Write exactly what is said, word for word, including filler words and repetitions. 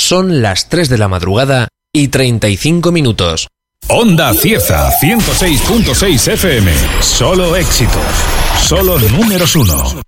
Son las tres de la madrugada y treinta y cinco minutos. Onda Cieza ciento seis punto seis F M. Solo éxitos. Solo números uno.